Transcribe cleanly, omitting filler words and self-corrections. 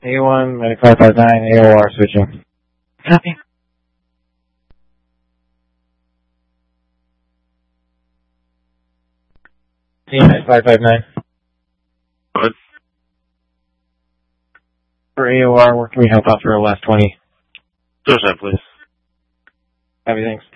A1, 9559, AOR switching. Copy. T9559. What? For AOR, where can we help out for the last 20? Those that, please. Happy, thanks.